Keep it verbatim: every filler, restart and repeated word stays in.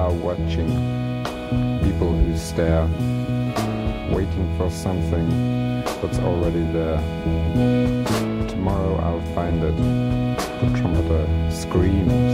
are watching, people who stare, waiting for something that's already there. Tomorrow I'll find it. The trumpeter screams.